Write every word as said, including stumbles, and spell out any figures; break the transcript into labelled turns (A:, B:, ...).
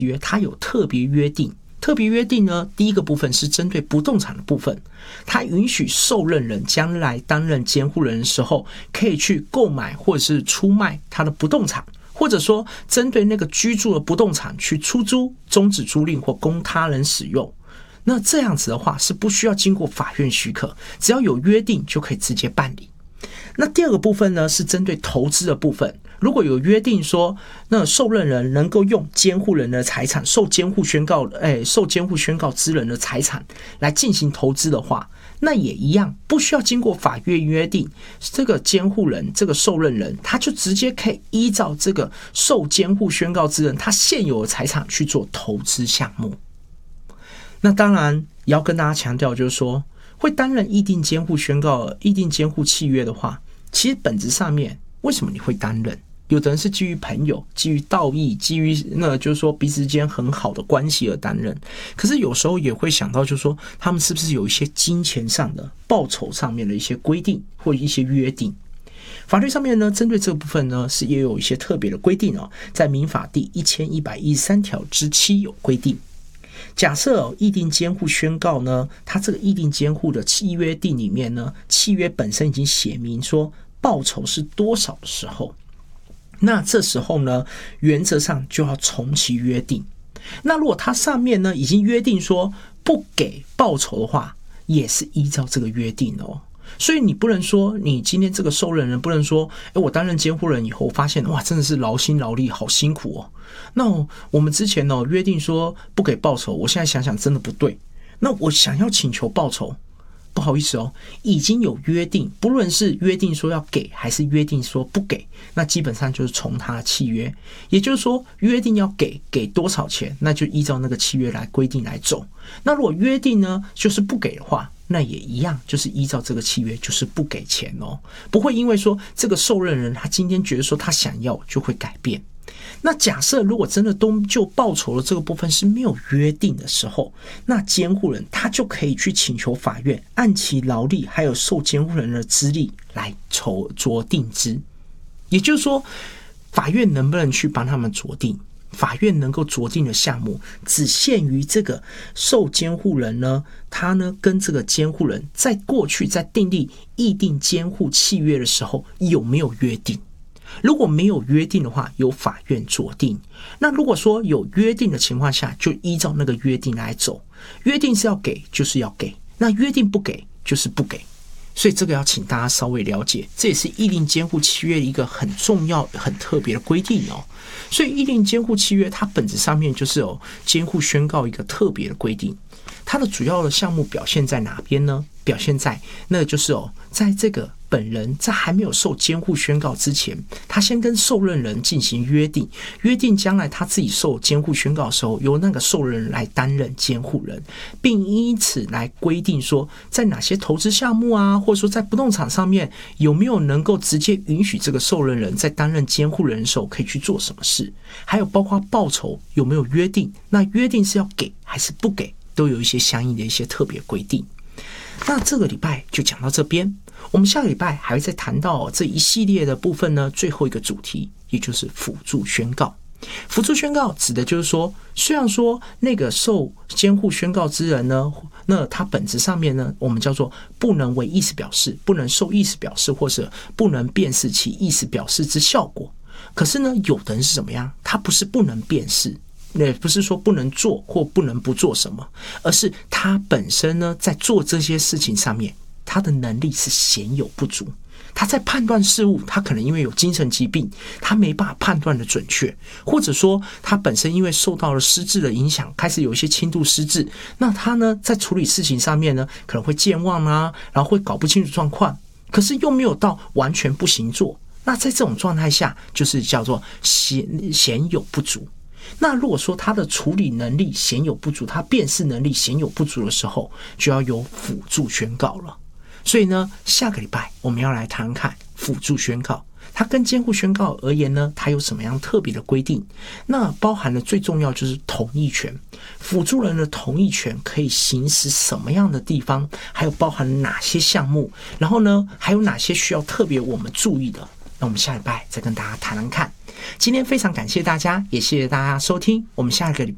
A: 约它有特别约定。特别约定呢，第一个部分是针对不动产的部分，它允许受任人将来担任监护人的时候，可以去购买或者是出卖他的不动产，或者说针对那个居住的不动产去出租、终止租赁或供他人使用。那这样子的话是不需要经过法院许可，只要有约定就可以直接办理。那第二个部分呢，是针对投资的部分。如果有约定说，那受任人能够用监护人的财产、受监护宣告、哎，受监护宣告之人的财产来进行投资的话，那也一样，不需要经过法院约定，这个监护人、这个受任人，他就直接可以依照这个受监护宣告之人他现有的财产去做投资项目。那当然也要跟大家强调，就是说，会担任议定监护宣告、议定监护契约的话，其实本质上面，为什么你会担任？有的人是基于朋友、基于道义、基于那就是说彼此之间很好的关系而担任。可是有时候也会想到，就是说他们是不是有一些金钱上的报酬上面的一些规定或一些约定？法律上面呢，针对这个部分呢，是也有一些特别的规定哦，在民法第一千一百一十三条之七有规定。假设哦，议定监护宣告呢，它这个议定监护的契约定里面呢，契约本身已经写明说报酬是多少的时候，那这时候呢，原则上就要重其约定。那如果它上面呢已经约定说不给报酬的话，也是依照这个约定哦。所以你不能说，你今天这个受任人不能说，哎，我担任监护人以后，发现哇，真的是劳心劳力，好辛苦哦。那我们之前哦约定说不给报酬，我现在想想真的不对。那我想要请求报酬，不好意思哦，已经有约定，不论是约定说要给，还是约定说不给，那基本上就是从他的契约。也就是说，约定要给，给多少钱，那就依照那个契约来规定来走。那如果约定呢，就是不给的话，那也一样，就是依照这个契约，就是不给钱哦，不会因为说这个受任人他今天觉得说他想要就会改变。那假设如果真的都就报酬的这个部分是没有约定的时候，那监护人他就可以去请求法院按其劳力还有受监护人的资历来筹酌定之。也就是说，法院能不能去帮他们酌定？法院能够酌定的项目只限于这个受监护人呢，他呢跟这个监护人在过去在订立议定监护契约的时候有没有约定。如果没有约定的话，由法院酌定。那如果说有约定的情况下，就依照那个约定来走。约定是要给就是要给，那约定不给就是不给。所以这个要请大家稍微了解，这也是议定监护契约一个很重要很特别的规定哦。所以议定监护契约它本质上面就是有监护宣告一个特别的规定。它的主要的项目表现在哪边呢？表现在那个就是哦，在这个本人在还没有受监护宣告之前，他先跟受任人进行约定，约定将来他自己受监护宣告的时候，由那个受任人来担任监护人，并因此来规定说，在哪些投资项目啊，或者说在不动产上面有没有能够直接允许这个受任人在担任监护人的时候可以去做什么事，还有包括报酬有没有约定，那约定是要给还是不给，都有一些相应的一些特别规定。那这个礼拜就讲到这边，我们下个礼拜还会再谈到这一系列的部分呢，最后一个主题，也就是辅助宣告。辅助宣告指的就是说，虽然说那个受监护宣告之人呢，那他本质上面呢，我们叫做不能为意思表示，不能受意思表示，或是不能辨识其意思表示之效果。可是呢，有的人是怎么样？他不是不能辨识，也不是说不能做或不能不做什么，而是他本身呢，在做这些事情上面，他的能力是显有不足。他在判断事物，他可能因为有精神疾病，他没办法判断的准确，或者说他本身因为受到了失智的影响，开始有一些轻度失智，那他呢在处理事情上面呢，可能会健忘啊，然后会搞不清楚状况，可是又没有到完全不行做。那在这种状态下，就是叫做显显有不足。那如果说他的处理能力显有不足，他辨识能力显有不足的时候，就要有辅助宣告了。所以呢，下个礼拜我们要来谈看辅助宣告，它跟监护宣告而言呢，它有什么样特别的规定？那包含了最重要就是同意权，辅助人的同意权可以行使什么样的地方，还有包含哪些项目，然后呢，还有哪些需要特别我们注意的？那我们下礼拜再跟大家谈谈看。今天非常感谢大家，也谢谢大家收听，我们下一个礼拜